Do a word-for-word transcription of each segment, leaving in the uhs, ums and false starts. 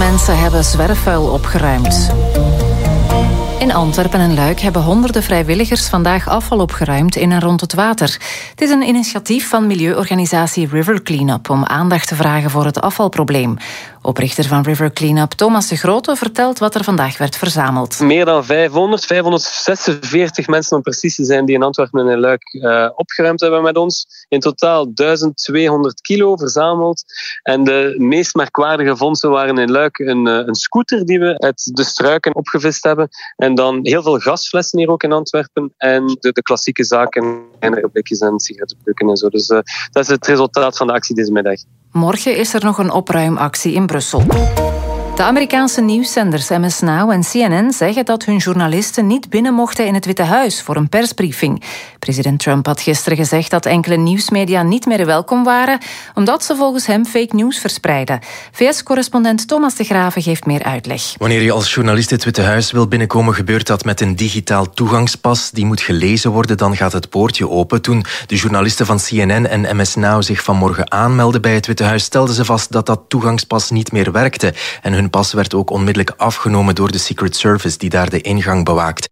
mensen hebben zwerfvuil opgeruimd. In Antwerpen en Luik hebben honderden vrijwilligers vandaag afval opgeruimd in en rond het water. Het is een initiatief van milieuorganisatie River Cleanup om aandacht te vragen voor het afvalprobleem. Oprichter van River Cleanup, Thomas de Grote, vertelt wat er vandaag werd verzameld. Meer dan vijfhonderd, vijfhonderdzesenveertig mensen om precies te zijn die in Antwerpen en in Luik uh, opgeruimd hebben met ons. In totaal duizend tweehonderd kilo verzameld. En de meest merkwaardige vondsten waren in Luik een, uh, een scooter die we uit de struiken opgevist hebben. En dan heel veel gasflessen hier ook in Antwerpen. En de, de klassieke zaken, kleinere blikjes en sigarettenplukken en zo. Dus uh, dat is het resultaat van de actie deze middag. Morgen is er nog een opruimactie in Brussel. De Amerikaanse nieuwszenders M S Now en C N N zeggen dat hun journalisten niet binnen mochten in het Witte Huis voor een persbriefing. President Trump had gisteren gezegd dat enkele nieuwsmedia niet meer welkom waren, omdat ze volgens hem fake news verspreiden. V S-correspondent Thomas de Graven geeft meer uitleg. Wanneer je als journalist het Witte Huis wil binnenkomen, gebeurt dat met een digitaal toegangspas. Die moet gelezen worden, dan gaat het poortje open. Toen de journalisten van C N N en M S Now zich vanmorgen aanmelden bij het Witte Huis, stelden ze vast dat dat toegangspas niet meer werkte. En hun pas werd ook onmiddellijk afgenomen door de Secret Service die daar de ingang bewaakt.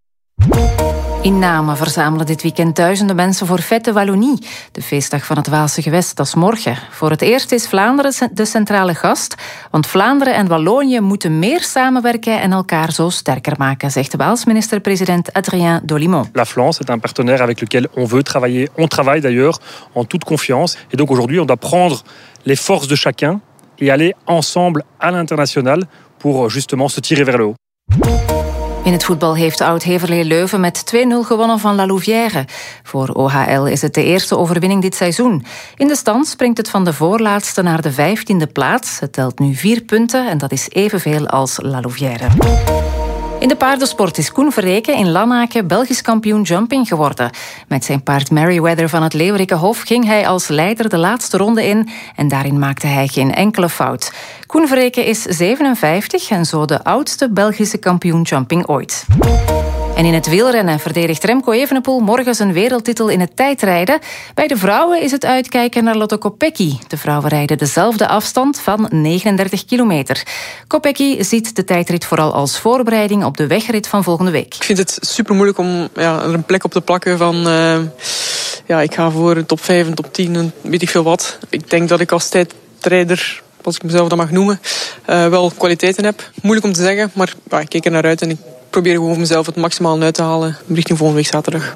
In Namen verzamelen dit weekend duizenden mensen voor Fête Wallonie, de feestdag van het Waalse gewest. Dat is morgen. Voor het eerst is Vlaanderen de centrale gast, want Vlaanderen en Wallonië moeten meer samenwerken en elkaar zo sterker maken, zegt de Waals minister-president Adrien Dolimon. La Flandre est un partenaire avec lequel on veut travailler. On travaille d'ailleurs en toute confiance. Et donc aujourd'hui, on doit prendre les forces de chacun et aller ensemble à l'international pour justement se tirer vers le haut. In het voetbal heeft oud-Heverlee Leuven met twee nul gewonnen van La Louvière. Voor O H L is het de eerste overwinning dit seizoen. In de stand springt het van de voorlaatste naar de vijftiende plaats. Het telt nu vier punten en dat is evenveel als La Louvière. In de paardensport is Koen Verreken in Lanaken Belgisch kampioen jumping geworden. Met zijn paard Merryweather van het Leeuwerikenhof ging hij als leider de laatste ronde in en daarin maakte hij geen enkele fout. Koen Verreken is zevenenvijftig en zo de oudste Belgische kampioen jumping ooit. En in het wielrennen verdedigt Remco Evenepoel morgen zijn wereldtitel in het tijdrijden. Bij de vrouwen is het uitkijken naar Lotte Kopecky. De vrouwen rijden dezelfde afstand van negenendertig kilometer. Kopecky ziet de tijdrit vooral als voorbereiding op de wegrit van volgende week. Ik vind het super moeilijk om ja, er een plek op te plakken van... Uh, ja, ik ga voor een top vijf, een top tien en weet ik veel wat. Ik denk dat ik als tijdrijder, als ik mezelf dat mag noemen, uh, wel kwaliteiten heb. Moeilijk om te zeggen, maar ja, ik kijk er naar uit en ik probeer gewoon voor mezelf het maximaal uit te halen richting volgende week zaterdag.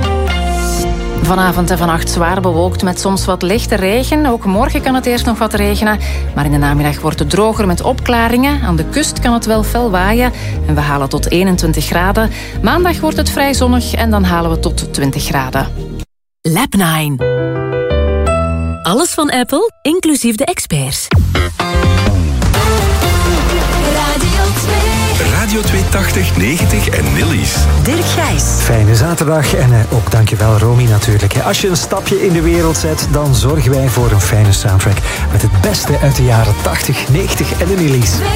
Vanavond en vannacht zwaar bewolkt met soms wat lichte regen. Ook morgen kan het eerst nog wat regenen. Maar in de namiddag wordt het droger met opklaringen. Aan de kust kan het wel fel waaien. En we halen tot eenentwintig graden. Maandag wordt het vrij zonnig en dan halen we tot twintig graden. Lab nine. Alles van Apple, inclusief de experts. Radio tweehonderdtachtig, negentig en Nillies. Dirk Gijs. Fijne zaterdag en uh, ook dankjewel Romy natuurlijk. Als je een stapje in de wereld zet, dan zorgen wij voor een fijne soundtrack met het beste uit de jaren tachtig, negentig en de Nillies.